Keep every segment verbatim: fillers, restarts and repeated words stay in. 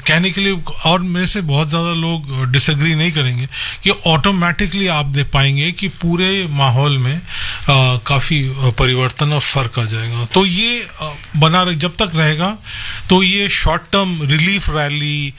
कहने के लिए, और मेरे से बहुत ज़्यादा लोग डिसएग्री नहीं करेंगे कि ऑटोमेटिकली आप देख पाएंगे कि पूरे माहौल में काफ़ी परिवर्तन और फ़र्क आ जाएगा. तो ये आ, बना रह जब तक रहेगा तो ये short term relief rally,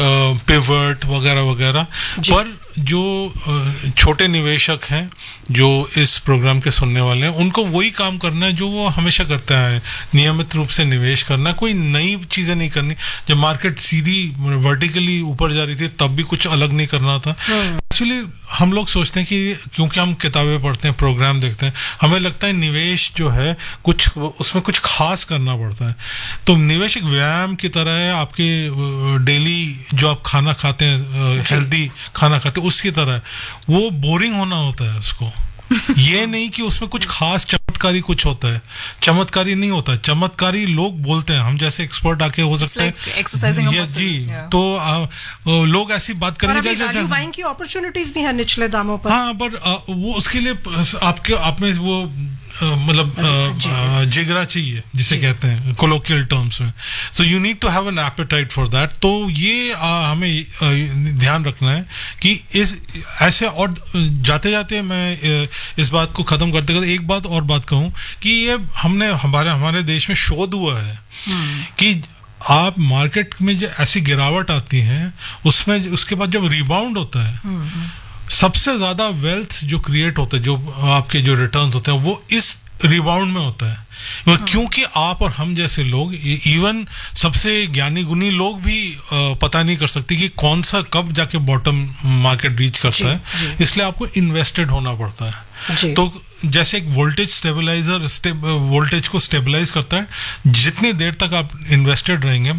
pivot वगैरह वगैरह, पर जो छोटे निवेशक हैं जो इस प्रोग्राम के सुनने वाले हैं, उनको वही काम करना है जो वो हमेशा करते हैं, नियमित रूप से निवेश करना, कोई नई चीज़ें नहीं करनी. जब मार्केट सीधी वर्टिकली ऊपर जा रही थी तब भी कुछ अलग नहीं करना था. एक्चुअली हम लोग सोचते हैं कि क्योंकि हम किताबें पढ़ते हैं, प्रोग्राम देखते हैं, हमें लगता है निवेश जो है कुछ उसमें कुछ खास करना पड़ता है. तो निवेश एक व्यायाम की तरह है, आपके डेली जो आप खाना खाते हैं, हेल्दी खाना खाते हैं, उसकी तरह. वो बोरिंग होना होता है उसको. ये नहीं कि उसमें कुछ खास चमत्कारी कुछ होता है. चमत्कारी नहीं होता है. चमत्कारी लोग बोलते हैं, हम जैसे एक्सपर्ट आके हो सकते हैं. ये जी, तो आ, लोग ऐसी बात करेंगे जैसे बाइंग की अपॉर्चुनिटीज भी हैं निचले दामों पर. हाँ, पर आ, वो उसके लिए आपके आप में वो मतलब जिगरा चाहिए जिसे कहते हैं कोलोकियल टर्म्स में. So you need to have an apatite for that. तो ये आ, हमें आ, ध्यान रखना है कि इस ऐसे. और जाते जाते मैं इस बात को खत्म करते करते एक बात और बात कहूँ कि ये हमने हमारे हमारे देश में शोध हुआ है कि आप मार्केट में जो ऐसी गिरावट आती है उसमें उसके बाद जब रिबाउंड होता है, सबसे ज्यादा वेल्थ जो क्रिएट होता है, जो आपके जो रिटर्न्स होते हैं, वो इस रिबाउंड में होता है. हाँ. क्योंकि आप और हम जैसे लोग, इवन सबसे ज्ञानी गुनी लोग भी आ, पता नहीं कर सकते कि कौन सा कब जाके बॉटम मार्केट रीच करता जी, है जी. इसलिए आपको इन्वेस्टेड होना पड़ता है. तो जैसे एक वोल्टेज स्टेबलाइजर वोल्टेज को स्टेबलाइज करता है, जितनी देर तक आप इन्वेस्टेड रहेंगे,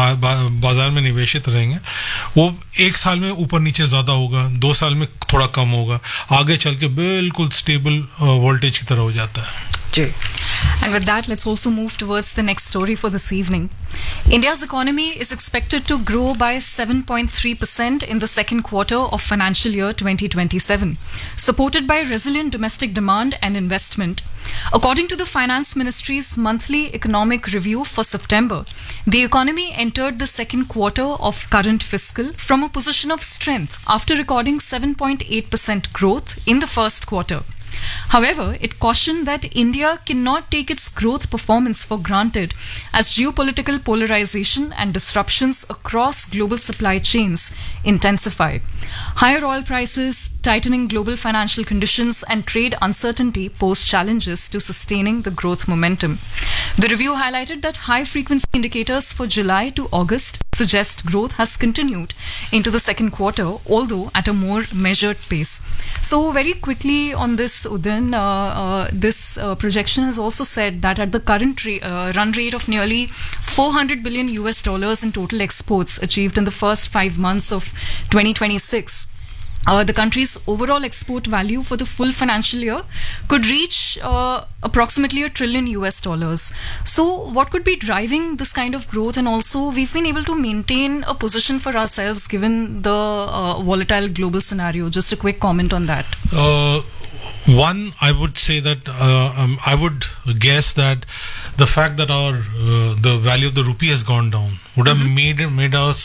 बाजार में निवेशित रहेंगे, वो एक साल में ऊपर नीचे ज्यादा होगा, दो साल में थोड़ा कम होगा, आगे चल के बिल्कुल स्टेबल वोल्टेज की तरह हो जाता है. And with that, let's also move towards the next story for this evening. India's economy is expected to grow by seven point three percent in the second quarter of financial year twenty twenty-seven, supported by resilient domestic demand and investment. According to the Finance Ministry's monthly economic review for September, the economy entered the second quarter of current fiscal from a position of strength after recording seven point eight percent growth in the first quarter. However, it cautioned that India cannot take its growth performance for granted as geopolitical polarization and disruptions across global supply chains intensify. Higher oil prices, tightening global financial conditions, and trade uncertainty pose challenges to sustaining the growth momentum. The review highlighted that high-frequency indicators for July to August suggest growth has continued into the second quarter, although at a more measured pace. So, very quickly on this, Udin, uh, uh, this uh, projection has also said that at the current re- uh, run rate of nearly four hundred billion U S dollars in total exports achieved in the first five months of twenty twenty-six, Uh, the country's overall export value for the full financial year could reach uh, approximately a trillion U S dollars. So, what could be driving this kind of growth? And also, we've been able to maintain a position for ourselves given the uh, volatile global scenario. Just a quick comment on that. Uh, one, I would say that uh, um, I would guess that the fact that our uh, the value of the rupee has gone down would have mm-hmm. made made us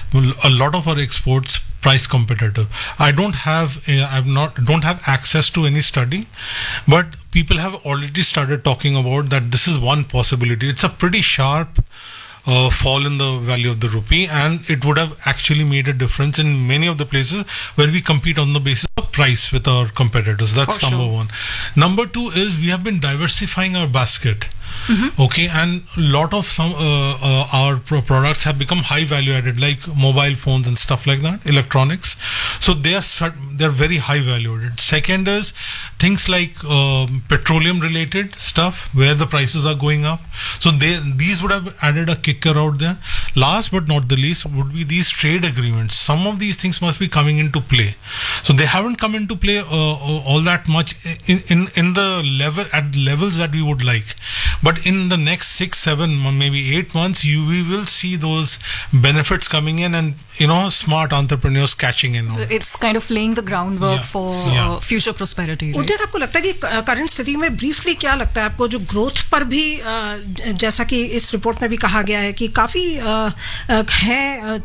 a lot of our exports price competitive. I don't have uh, I've not don't have access to any study, but people have already started talking about that. This is one possibility. It's a pretty sharp uh, fall in the value of the rupee, and it would have actually made a difference in many of the places where we compete on the basis of price with our competitors. That's For number sure. one. Number two is we have been diversifying our basket. Mm-hmm. Okay, and lot of some uh, uh, our pro- products have become high value added, like mobile phones and stuff like that, electronics. So they are they're very high value added. Second is things like uh, petroleum related stuff where the prices are going up. So they these would have added a kicker out there. Last but not the least would be these trade agreements. Some of these things must be coming into play. So they haven't come into play uh, all that much in, in in the level at levels that we would like. But in the next six, seven, maybe eight months, you we will see those benefits coming in, and you know, smart entrepreneurs catching in. It's kind of laying the groundwork yeah. for yeah. uh, future prosperity. Right? उधर आपको लगता है कि current स्थिति में briefly क्या लगता है आपको, जो ग्रोथ पर भी जैसा कि इस रिपोर्ट में भी कहा गया है कि काफी है